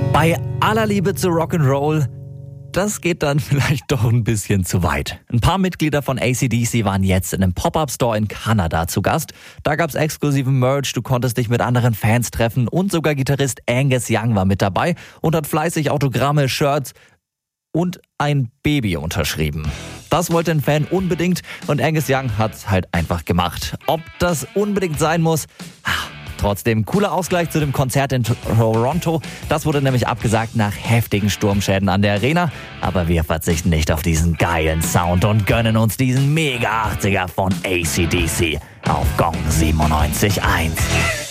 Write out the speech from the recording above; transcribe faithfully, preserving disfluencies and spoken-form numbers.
Bei aller Liebe zu Rock'n'Roll, das geht dann vielleicht doch ein bisschen zu weit. Ein paar Mitglieder von A C D C waren jetzt in einem Pop-Up-Store in Kanada zu Gast. Da gab's exklusiven Merch, du konntest dich mit anderen Fans treffen und sogar Gitarrist Angus Young war mit dabei und hat fleißig Autogramme, Shirts und ein Baby unterschrieben. Das wollte ein Fan unbedingt und Angus Young hat's halt einfach gemacht. Ob das unbedingt sein muss? Trotzdem, cooler Ausgleich zu dem Konzert in Toronto. Das wurde nämlich abgesagt nach heftigen Sturmschäden an der Arena. Aber wir verzichten nicht auf diesen geilen Sound und gönnen uns diesen Mega achtziger von A C D C auf Gong siebenundneunzig Komma eins.